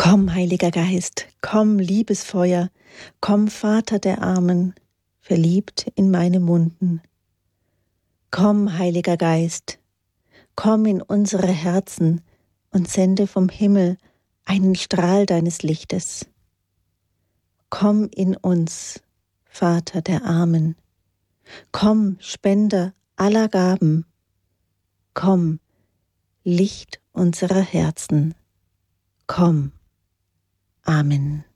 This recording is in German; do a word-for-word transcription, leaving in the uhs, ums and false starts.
Komm, Heiliger Geist, komm, Liebesfeuer, komm, Vater der Armen, verliebt in meine Wunden. Komm, Heiliger Geist, komm in unsere Herzen und sende vom Himmel einen Strahl deines Lichtes. Komm in uns, Vater der Armen, komm, Spender aller Gaben, komm, Licht unserer Herzen, komm. Amen.